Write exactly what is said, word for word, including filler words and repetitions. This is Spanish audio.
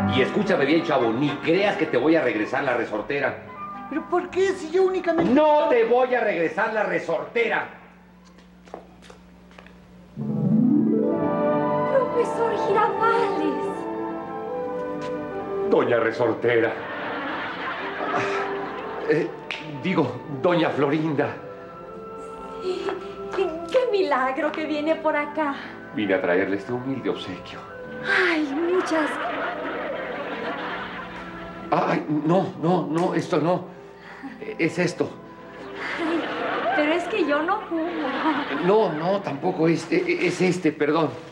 Y escúchame bien, chavo, ni creas que te voy a regresar la resortera. ¿Pero por qué? Si yo únicamente... ¡No te voy a regresar la resortera! Profesor Girafales. Doña Resortera. Eh, digo, doña Florinda. Sí, qué, qué milagro que viene por acá. Vine a traerle este humilde obsequio. Ay, muchas... Ay, no, no, no, esto no. Es esto. Ay, pero es que yo no fumo. No, no, tampoco este. Es este, perdón.